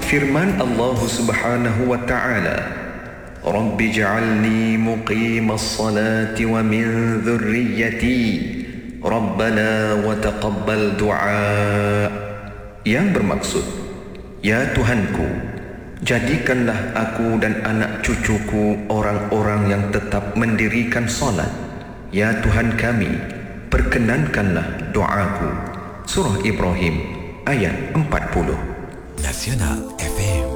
Firman Allah Subhanahu wa ta'ala, Rabbi ja'alni muqimas salati wa min dhurriyyati Rabbana wa taqabbal du'a. Yang bermaksud, ya Tuhanku, jadikanlah aku dan anak cucuku orang-orang yang tetap mendirikan solat. Ya Tuhan kami, perkenankanlah doaku. Surah Ibrahim ayat 40. Nasional